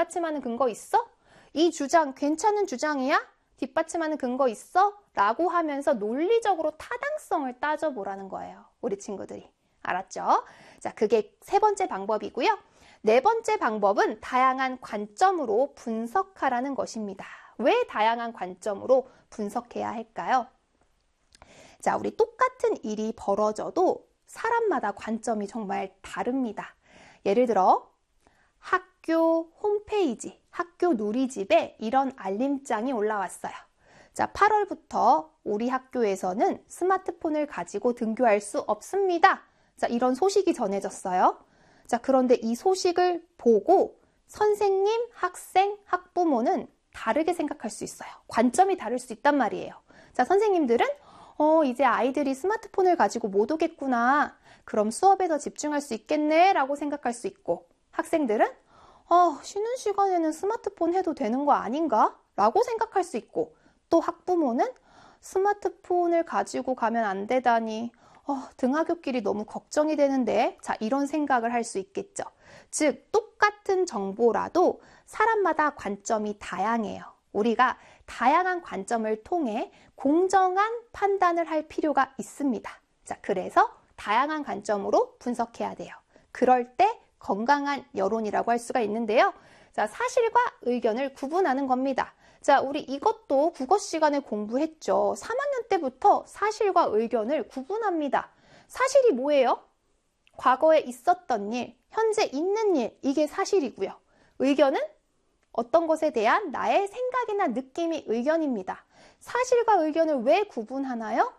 뒷받침하는 근거 있어? 이 주장 괜찮은 주장이야? 뒷받침하는 근거 있어? 라고 하면서 논리적으로 타당성을 따져보라는 거예요. 우리 친구들이. 알았죠? 자, 그게 세 번째 방법이고요. 네 번째 방법은 다양한 관점으로 분석하라는 것입니다. 왜 다양한 관점으로 분석해야 할까요? 자, 우리 똑같은 일이 벌어져도 사람마다 관점이 정말 다릅니다. 예를 들어 학교 홈페이지, 학교 누리집에 이런 알림장이 올라왔어요. 자, 8월부터 우리 학교에서는 스마트폰을 가지고 등교할 수 없습니다. 자, 이런 소식이 전해졌어요. 자, 그런데 이 소식을 보고 선생님, 학생, 학부모는 다르게 생각할 수 있어요. 관점이 다를 수 있단 말이에요. 자, 선생님들은 이제 아이들이 스마트폰을 가지고 못 오겠구나. 그럼 수업에 더 집중할 수 있겠네 라고 생각할 수 있고, 학생들은 쉬는 시간에는 스마트폰 해도 되는 거 아닌가? 라고 생각할 수 있고, 또 학부모는 스마트폰을 가지고 가면 안 되다니 등하굣길이 너무 걱정이 되는데, 자, 이런 생각을 할 수 있겠죠. 즉, 똑같은 정보라도 사람마다 관점이 다양해요. 우리가 다양한 관점을 통해 공정한 판단을 할 필요가 있습니다. 자, 그래서 다양한 관점으로 분석해야 돼요. 그럴 때 건강한 여론이라고 할 수가 있는데요. 자, 사실과 의견을 구분하는 겁니다. 자, 우리 이것도 국어 시간에 공부했죠. 3학년 때부터 사실과 의견을 구분합니다. 사실이 뭐예요? 과거에 있었던 일, 현재 있는 일, 이게 사실이고요. 의견은 어떤 것에 대한 나의 생각이나 느낌이 의견입니다. 사실과 의견을 왜 구분하나요?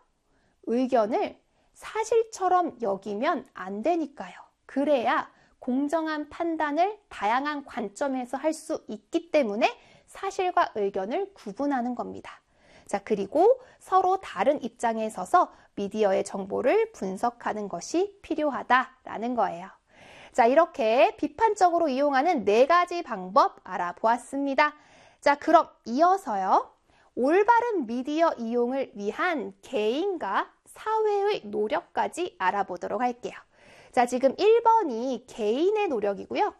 의견을 사실처럼 여기면 안 되니까요. 그래야 공정한 판단을 다양한 관점에서 할 수 있기 때문에 사실과 의견을 구분하는 겁니다. 자, 그리고 서로 다른 입장에 서서 미디어의 정보를 분석하는 것이 필요하다라는 거예요. 자, 이렇게 비판적으로 이용하는 4가지 방법 알아보았습니다. 자, 그럼 이어서요. 올바른 미디어 이용을 위한 개인과 사회의 노력까지 알아보도록 할게요. 자, 지금 1번이 개인의 노력이고요.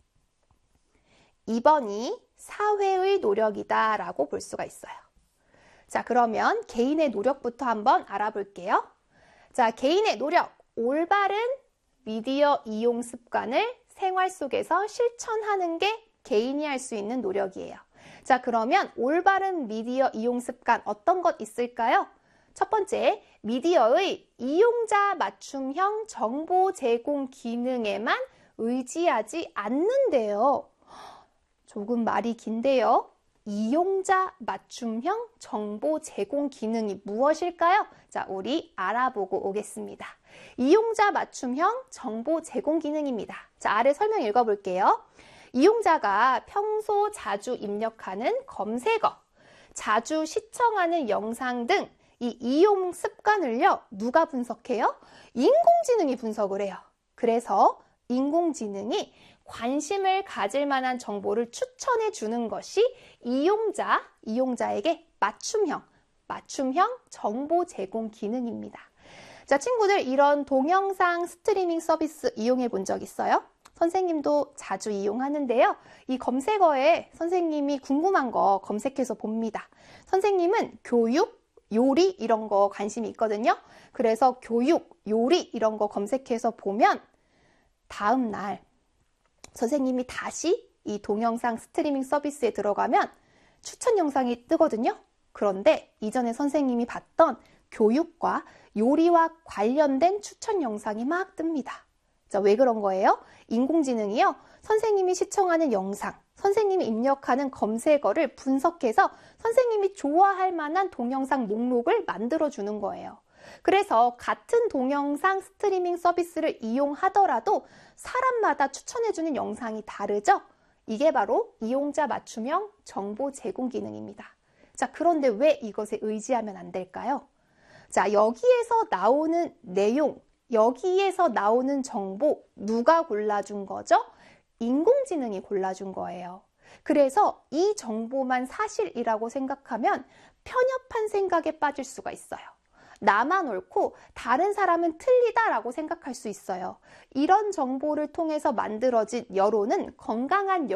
2번이 사회의 노력이다 라고 볼 수가 있어요. 자, 그러면 개인의 노력부터 한번 알아볼게요. 자, 개인의 노력, 올바른 미디어 이용 습관을 생활 속에서 실천하는 게 개인이 할 수 있는 노력이에요. 자, 그러면 올바른 미디어 이용 습관 어떤 것 있을까요? 첫 번째, 미디어의 이용자 맞춤형 정보 제공 기능에만 의지하지 않는데요. 조금 말이 긴데요. 이용자 맞춤형 정보 제공 기능이 무엇일까요? 자, 우리 알아보고 오겠습니다. 이용자 맞춤형 정보 제공 기능입니다. 자, 아래 설명 읽어볼게요. 이용자가 평소 자주 입력하는 검색어, 자주 시청하는 영상 등 이 이용 습관을요, 누가 분석해요? 인공지능이 분석을 해요. 그래서 인공지능이 관심을 가질 만한 정보를 추천해 주는 것이 이용자에게 맞춤형 정보 제공 기능입니다. 자, 친구들, 이런 동영상 스트리밍 서비스 이용해 본 적 있어요? 선생님도 자주 이용하는데요. 이 검색어에 선생님이 궁금한 거 검색해서 봅니다. 선생님은 교육, 요리 이런 거 관심이 있거든요. 그래서 교육, 요리 이런 거 검색해서 보면 다음 날 선생님이 다시 이 동영상 스트리밍 서비스에 들어가면 추천 영상이 뜨거든요. 그런데 이전에 선생님이 봤던 교육과 요리와 관련된 추천 영상이 막 뜹니다. 자, 왜 그런 거예요? 인공지능이요, 선생님이 시청하는 영상, 선생님이 입력하는 검색어를 분석해서 선생님이 좋아할 만한 동영상 목록을 만들어주는 거예요. 그래서 같은 동영상 스트리밍 서비스를 이용하더라도 사람마다 추천해주는 영상이 다르죠? 이게 바로 이용자 맞춤형 정보 제공 기능입니다. 자, 그런데 왜 이것에 의지하면 안 될까요? 자, 여기에서 나오는 내용, 여기에서 나오는 정보 누가 골라준 거죠? 인공지능이 골라준 거예요. 그래서 이 정보만 사실이라고 생각하면 편협한 생각에 빠질 수가 있어요. 나만 옳고 다른 사람은 틀리다라고 생각할 수 있어요. 이런 정보를 통해서 만들어진 여론은 건강한